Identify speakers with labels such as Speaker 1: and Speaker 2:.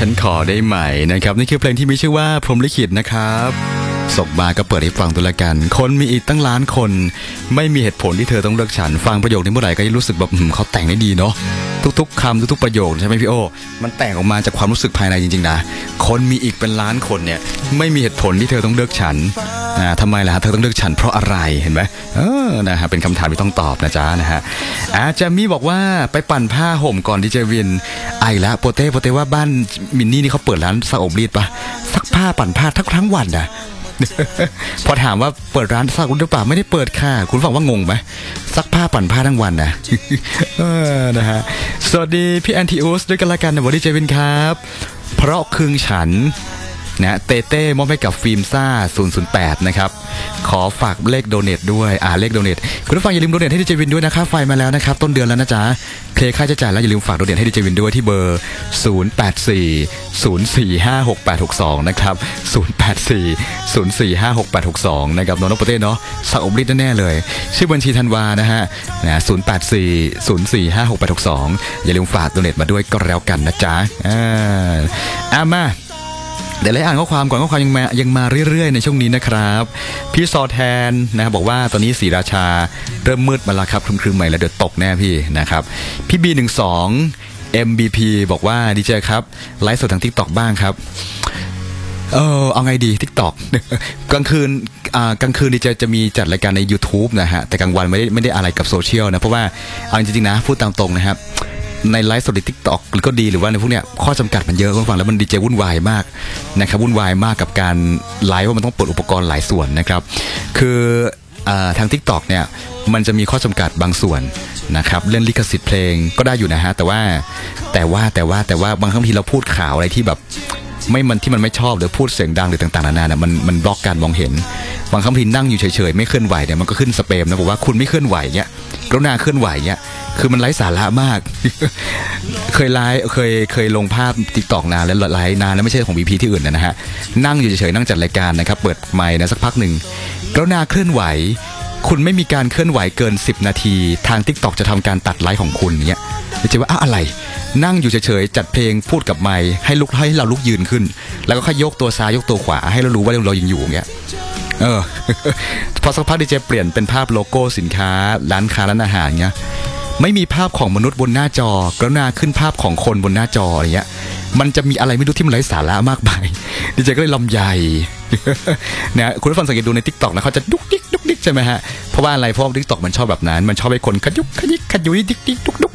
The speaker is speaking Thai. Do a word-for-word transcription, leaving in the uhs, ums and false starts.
Speaker 1: ฉันขอได้ไหมนะครับนี่คือเพลงที่มีชื่อว่าพรหมลิขิตนะครับส่งมาก็เปิดให้ฟังตัวละกันคนมีอีกตั้งล้านคนไม่มีเหตุผลที่เธอต้องเลือกฉันฟังประโยคนี้เมื่อไหร่ก็จะรู้สึกแบบเขาแต่งได้ดีเนาะทุกๆคำทุกๆประโยคใช่ไหมพี่โอมันแต่งออกมาจากความรู้สึกภายในจริงๆนะคนมีอีกเป็นล้านคนเนี่ยไม่มีเหตุผลที่เธอต้องเลือกฉันนะทำไมล่ะเธอต้องเลือกฉันเพราะอะไรเห็นไหมเออนะฮะเป็นคำถามที่ต้องตอบนะจ๊ะนะฮะอาจารย์มี่บอกว่าไปปั่นผ้าห่มก่อนดีเจวินไอ้ละโปเต้โปเต้ว่าบ้านมินนี่นี่เขาเปิดร้านซักอบรีดปะซักผ้าปั่นผ้าทั้งทั้งวันนะพอถามว่าเปิดร้านซักหรือเปล่าไม่ได้เปิดค่ะคุณฟังว่างงไหมซักผ้าปั่นผ้าทั้งวันนะเออนะฮะสวัสดีพี่แอนติอุสด้วยกันละกันนะวันดีเจวินครับเพราะคืนฉันนะเต้เต้มอบให้กับฟิล์มซ่าศูนย์ศูนย์แปดนะครับขอฝากเลขโดเนทด้วยอ่าเลขโดเนทคุณผู้ฟังอย่าลืมโดเนทให้ดีเจวินด้วยนะครับไฟมาแล้วนะครับต้นเดือนแล้วนะจ๊ะเคลียร์ค่าใช้จ่ายแล้วอย่าลืมฝากโดเนทให้ดีเจวินด้วยที่เบอร์ศูนย์ แปด สี่ ศูนย์ สี่ ห้า หก แปด หก สองนะครับศูนย์ แปด สี่ ศูนย์ สี่ ห้า หก แปด หก สองนะครับน้องนพเต้เนาะสักอบริดแน่ๆเลยชื่อบัญชีธันวานะฮะนะศูนย์ แปด สี่ ศูนย์ สี่ ห้า หก แปด หก สองอย่าลืมฝากโดเนทมาด้วยก็แล้วกันนะจ๊ะอ่าอ่ะมาเดี๋ยวเลยอ่านข้อความก่อนข้อความยังมายังมาเรื่อยๆในช่วงนี้นะครับพี่ซอแทนนะครับบอกว่าตอนนี้ศรีราชาเริ่มมืดมาแล้วครับครึมๆใหม่แล้วเดี๋ยวตกแน่พี่นะครับพี่บีหนึ่งสอง เอ็ม บี พี บอกว่าดีเจครับไลฟ์สดทาง TikTok บ้างครับเออเอาไงดี TikTok กลางคืนอ่ากลางคืนดีเจจะมีจัดรายการใน YouTube นะฮะแต่กลางวันไม่ได้ไม่ได้อะไรกับโซเชียลนะเพราะว่าเอาจริงๆนะพูดตามตรงนะครับในไลฟ์สดใน TikTok ก็ดีหรือว่าในพวกเนี้ยข้อจำกัดมันเยอะคุณฟังแล้วมันดีเจวุ่นวายมากนะครับวุ่นวายมากกับการไลฟ์ว่ามันต้องเปิดอุปกรณ์หลายส่วนนะครับคือทาง TikTok เนี่ยมันจะมีข้อจำกัดบางส่วนนะครับเรื่องลิขสิทธิ์เพลงก็ได้อยู่นะฮะแต่ว่าแต่ว่าแต่ว่าแต่ว่าบางครั้งทีเราพูดข่าวอะไรที่แบบไม่มันที่มันไม่ชอบหรือพูดเสียงดังหรือต่างๆนานาเนี่ยมันมันบล็อกการมองเห็นบางครั้งทีนั่งอยู่เฉยๆไม่เคลื่อนไหวเนี่ยมันก็ขึ้นสเปมนะบอกว่าคุณไม่เคลื่อนไหวเนี่ยกรุณาเคลื่อนไหวเนี่ยคือมันไร้สาระมาก เคยไลฟ์เคยเคยลงภาพ TikTok นานแล้วไลฟ์นานแล้วไม่ใช่ของ บี พี ที่อื่นนะฮะนั่งอยู่เฉยๆนั่งจัดรายการนะครับเปิดไมค์นะสักพักหนึ่งกรุณาเคลื่อนไหวคุณไม่มีการเคลื่อนไหวเกินสิบนาทีทาง TikTok จะทำการตัดไลฟ์ของคุณเนี่ยจะว่าอ้าวอะไรนั่งอยู่เฉยๆจัดเพลงพูดกับไมค์ให้ลุกให้เราลุกยืนขึ้นแล้วก็ค่อยยกตัวซ้ายยกตัวขวาให้เรารู้ว่าเรายังอยู่เงี้ยเออ พอสักพักดีเจเปลี่ยนเป็นภาพโลโก้สินค้าร้านค้าร้านอาหารเงี้ยไม่มีภาพของมนุษย์บนหน้าจอกรุณาขึ้นภาพของคนบนหน้าจออะไรเงี้ยมันจะมีอะไรไม่รู้ที่มันไร้สาระมากมายดีเจก็เลยลำใหญ่นะคุณผู้ฟังสังเกตดูใน TikTok นะเขาจะดุกดิกดุกดิกใช่ไหมฮะเพราะว่าอะไรเพราะว่า TikTok มันชอบแบบนั้นมันชอบให้คนขยุกขยิกขยุยดิกดิกดุกดุก